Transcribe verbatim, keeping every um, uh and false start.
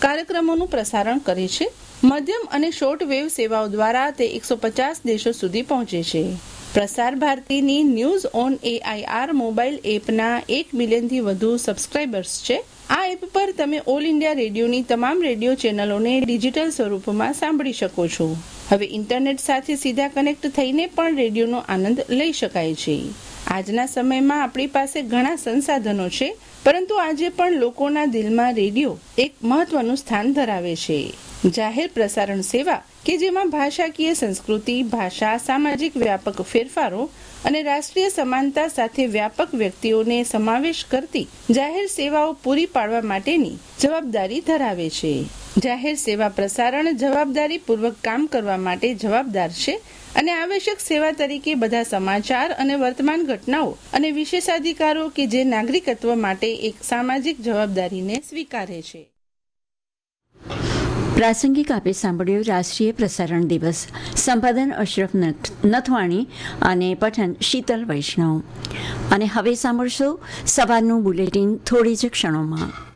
કાર્યક્રમોનું પ્રસારણ કરે છે. મધ્યમ અને શોર્ટ વેવ સેવાઓ દ્વારા તે એકસો પચાસ દેશો સુધી પહોંચે છે. પ્રસાર ભારતીની ન્યૂઝ ઓન એઆઈઆર મોબાઈલ એપના એક મિલિયનથી વધુ સબસ્ક્રાઇબર્સ છે. આ એપ પર તમે ઓલ ઇન્ડિયા રેડિયોની તમામ રેડિયો ચેનલોને ડિજિટલ સ્વરૂપમાં સાંભળી શકો છો. હવે ઇન્ટરનેટ સાથે સીધા કનેક્ટ થઈને પણ રેડિયોનો આનંદ લઈ શકાય છે. આજના સમયમાં આપણી પાસે ઘણા સંસાધનો છે, પરંતુ આજે પણ લોકોના દિલમાં રેડિયો એક મહત્વનું સ્થાન ધરાવે છે. જાહેર પ્રસારણ સેવા કે જેમાં ભાષાકીય સંસ્કૃતિ, ભાષા, સામાજિક વ્યાપક ફેરફારો અને રાષ્ટ્રીય સમાનતા સાથે વ્યાપક વ્યક્તિઓને સમાવેશ કરતી જાહેર સેવાઓ પૂરી પાડવા માટેની જવાબદારી ધરાવે છે. જાહેર સેવા પ્રસારણ જવાબદારીપૂર્વક કામ કરવા માટે જવાબદાર છે અને આવશ્યક સેવા તરીકે બધા સમાચાર અને વર્તમાન ઘટનાઓ અને વિશેષાધિકારો કે જે નાગરિકત્વ માટે એક સામાજિક જવાબદારીને સ્વીકારે છે. પ્રાસંગિક આપે સાંભળ્યો રાષ્ટ્રીય પ્રસારણ દિવસ. સંપાદન અશરફ નથવાણી અને પઠન શીતલ વૈષ્ણવ. અને હવે સાંભળશો સવારનું બુલેટિન થોડી જ ક્ષણોમાં.